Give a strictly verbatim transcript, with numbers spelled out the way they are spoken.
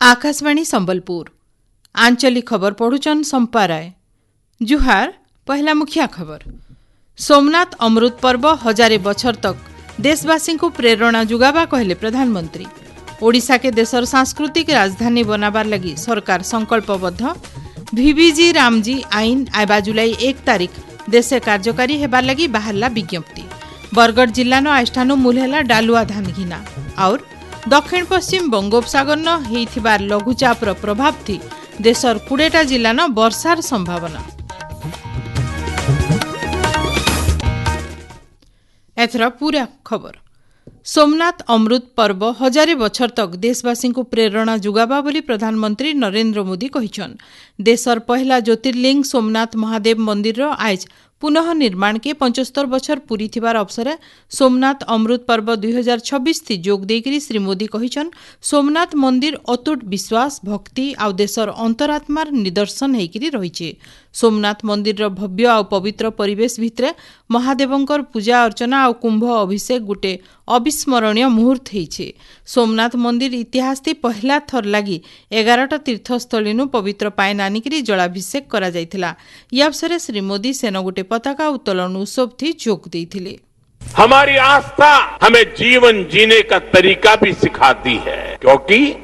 आकाशवाणी संबलपुर आंचलिक खबर पढ़ुचन संपा राय। जुहार। पहला मुखिया खबर। सोमनाथ अमृत पर्व हजारे बछर तक देशवासी को प्रेरणा जुगाबा कहले प्रधानमंत्री। ओडिशा के देशर सांस्कृतिक राजधानी बनाबार लगी सरकार संकल्पबद्ध। भिविजी रामजी आईन आइबा जुलाई एक तारीख देशे कार्यकारी हेबार लगी बाहरला विज्ञप्ति। बरगढ़ जिल्लानो आष्ठानु मूलहेला डालुआ धान घिना। और दक्षिण पश्चिम बंगोपसागर न हेइथिबार लघुचापर प्रभाव थी देशर कुड़ेटा जिल्ला न वर्षार संभावना। एथरा पूरा खबर। सोमनाथ अमृत पर्व हजारे बछर तक देशवासी को प्रेरणा जुगाबा बोली प्रधानमंत्री नरेंद्र मोदी कहिछन। देशर पहला ज्योतिर्लिंग सोमनाथ महादेव मंदिर आज पुनः निर्माण के पचहत्तर बछर पूरी थिबार अवसर सोमनाथ अमृत पर्व दुई हजार छब्बीस थी जोग देकरी श्री मोदी कहिछन सोमनाथ मंदिर अतुट विश्वास भक्ति आउ देशर अंतरात्मार निदर्शन हेकरी रहिछे। सोमनाथ मंदिर भव्य आउ पवित्र परिवेश भितरे महादेवंकर पूजा अर्चना आउ कुंभ अभिषेक गुटे अविस्मरणीय मुहूर्त हेइछे। सोमनाथ मंदिर इतिहास थी पहला थर लगी एगारटा तीर्थस्थली पवित्र पायन आनिकरी जलाभिषेक करा जायथिला। ई अवसर श्री मोदी सेन गुटे पताका उत्तोलन उत्सव थी जोग देइथिले। हमारी आस्था हमें जीवन जीने का तरीका भी सिखाती है, क्योंकि